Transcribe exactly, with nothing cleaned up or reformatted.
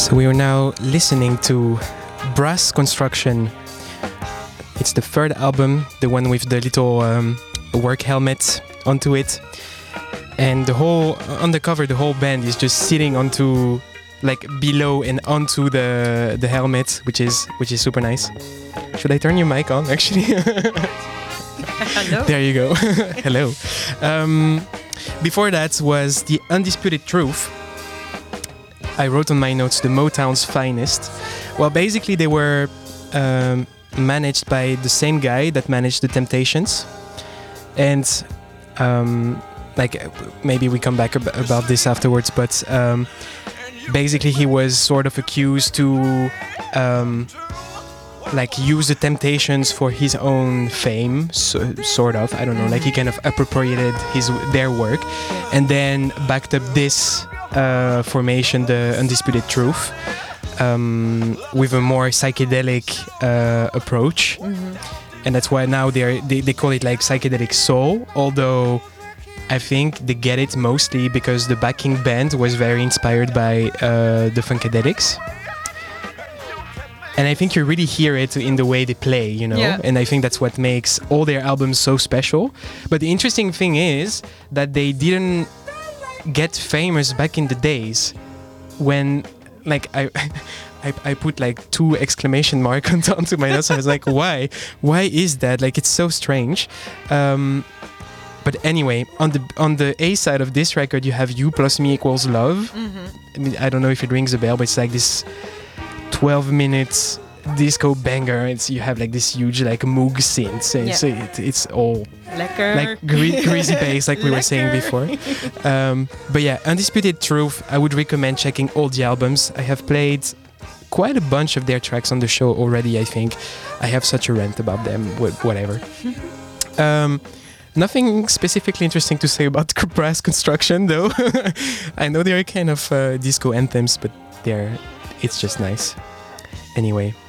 So we are now listening to Brass Construction. It's the third album, the one with the little um, work helmet onto it. And the whole, on the cover, the whole band is just sitting onto, like below and onto the the helmet, which is which is super nice. Should I turn your mic on, actually? Hello. There you go. Hello. Um, before that was The Undisputed Truth. I wrote on my notes, the Motown's finest. Well, basically they were um, managed by the same guy that managed The Temptations. And um, like maybe we come back ab- about this afterwards, but um, basically he was sort of accused to um, like use The Temptations for his own fame, so, sort of. I don't know, like he kind of appropriated his their work, and then backed up this uh, formation, The Undisputed Truth, um, with a more psychedelic uh, approach, mm-hmm. and that's why now they they they call it like psychedelic soul. Although I think they get it mostly because the backing band was very inspired by uh, the Funkadelics. And I think you really hear it in the way they play, you know? Yeah. And I think that's what makes all their albums so special. But the interesting thing is that they didn't get famous back in the days when, like, I I, I put like two exclamation mark onto my notes. I was like, why? Why is that? Like, it's so strange. Um, but anyway, on the on the A side of this record, you have You Plus Me Equals Love. Mm-hmm. I mean, I don't know if it rings a bell, but it's like this twelve minutes disco banger. It's you have like this huge like Moog synth, and yeah. so it, it's all Lekker. like gre- greasy bass, like we were saying before. Um, but yeah, Undisputed Truth, I would recommend checking all the albums. I have played quite a bunch of their tracks on the show already. I think I have such a rant about them. Wh- whatever. um, Nothing specifically interesting to say about Brass Construction, though. I know they're kind of uh, disco anthems, but they're it's just nice. Anyway,